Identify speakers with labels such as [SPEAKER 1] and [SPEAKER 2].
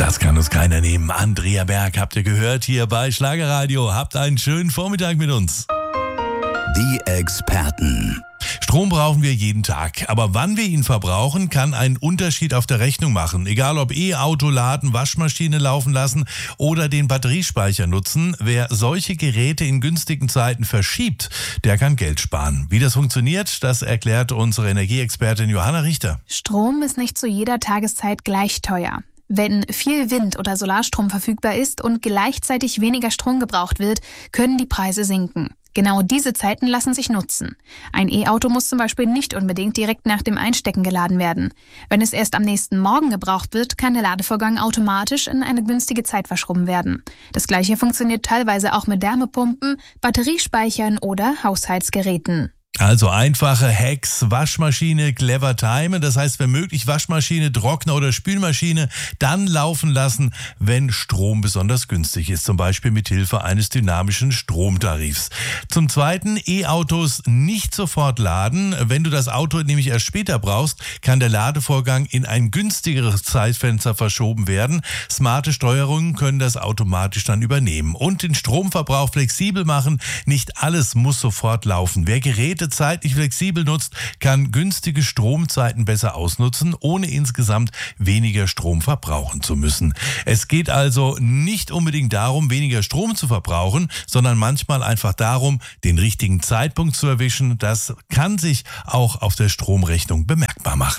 [SPEAKER 1] Das kann uns keiner nehmen. Andrea Berg habt ihr gehört hier bei Schlagerradio. Habt einen schönen Vormittag mit uns.
[SPEAKER 2] Die Experten.
[SPEAKER 1] Strom brauchen wir jeden Tag, aber wann wir ihn verbrauchen, kann einen Unterschied auf der Rechnung machen. Egal ob E-Auto laden, Waschmaschine laufen lassen oder den Batteriespeicher nutzen, wer solche Geräte in günstigen Zeiten verschiebt, der kann Geld sparen. Wie das funktioniert, das erklärt unsere Energieexpertin Johanna Richter.
[SPEAKER 3] Strom ist nicht zu jeder Tageszeit gleich teuer. Wenn viel Wind- oder Solarstrom verfügbar ist und gleichzeitig weniger Strom gebraucht wird, können die Preise sinken. Genau diese Zeiten lassen sich nutzen. Ein E-Auto muss zum Beispiel nicht unbedingt direkt nach dem Einstecken geladen werden. Wenn es erst am nächsten Morgen gebraucht wird, kann der Ladevorgang automatisch in eine günstige Zeit verschoben werden. Das Gleiche funktioniert teilweise auch mit Wärmepumpen, Batteriespeichern oder Haushaltsgeräten.
[SPEAKER 1] Also einfache Hacks, Waschmaschine clever timen, das heißt, wenn möglich Waschmaschine, Trockner oder Spülmaschine dann laufen lassen, wenn Strom besonders günstig ist, zum Beispiel mit Hilfe eines dynamischen Stromtarifs. Zum Zweiten, E-Autos nicht sofort laden. Wenn du das Auto nämlich erst später brauchst, kann der Ladevorgang in ein günstigeres Zeitfenster verschoben werden. Smarte Steuerungen können das automatisch dann übernehmen und den Stromverbrauch flexibel machen. Nicht alles muss sofort laufen. Wer Geräte zeitlich flexibel nutzt, kann günstige Stromzeiten besser ausnutzen, ohne insgesamt weniger Strom verbrauchen zu müssen. Es geht also nicht unbedingt darum, weniger Strom zu verbrauchen, sondern manchmal einfach darum, den richtigen Zeitpunkt zu erwischen. Das kann sich auch auf der Stromrechnung bemerkbar machen.